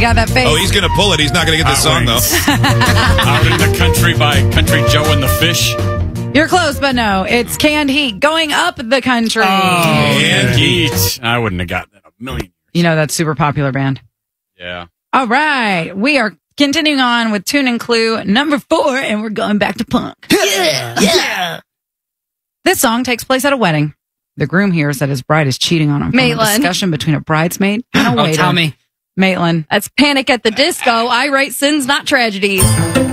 got that face. Oh, he's going to pull it. He's not going to get this song, though. Out in the Country by Country Joe and the Fish. You're close, but no. It's Canned Heat, Going Up the Country. Canned Heat. I wouldn't have gotten that a million years. You know, that's a super popular band. Yeah. All right. We are continuing on with Tune and Clue number 4, and we're going back to punk. Yeah. This song takes place at a wedding. The groom hears that his bride is cheating on him. From a Maitland. discussion between a bridesmaid and a waiter. Tell me. Maitland. That's Panic at the Disco. I write sins, not tragedies.